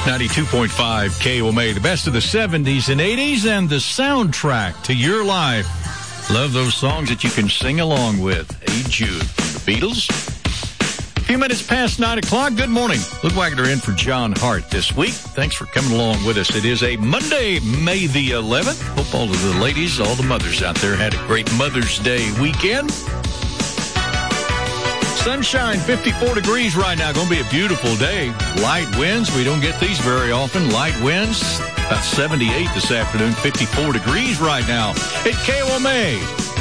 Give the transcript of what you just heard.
92.5 KOMA, the best of the 70s and 80s and the soundtrack to your life. Love those songs that you can sing along with. Hey Jude from the Beatles. A few minutes past 9 o'clock. Good morning. Luke Wagner in for John Hart this week. Thanks for coming along with us. It is a Monday, May the 11th. Hope all of the ladies, all the mothers out there had a great Mother's Day weekend. Sunshine, 54 degrees right now. Going to be a beautiful day. Light winds. We don't get these very often. Light winds. About 78 this afternoon. 54 degrees right now at KOMA.